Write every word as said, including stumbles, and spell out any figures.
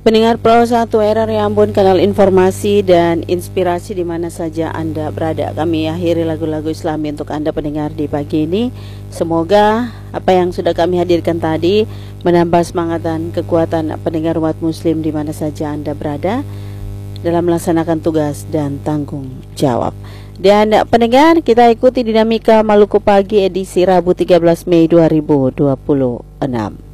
Pendengar Pro satu R R Ambon, kanal informasi dan inspirasi di mana saja Anda berada. Kami akhiri lagu-lagu Islami untuk Anda pendengar di pagi ini. Semoga apa yang sudah kami hadirkan tadi menambah semangat dan kekuatan pendengar umat muslim di mana saja Anda berada dalam melaksanakan tugas dan tanggung jawab. Dan pendengar, kita ikuti dinamika Maluku Pagi edisi Rabu tiga belas Mei dua ribu dua puluh enam.